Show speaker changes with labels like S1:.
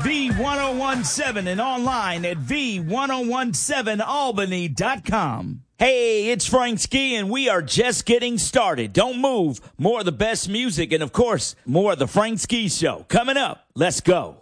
S1: V1017 and online at V1017Albany.com. Hey, it's Frank Ski, and we are just getting started. Don't move. More of the best music and, of course, more of the Frank Ski Show. Coming up. Let's go.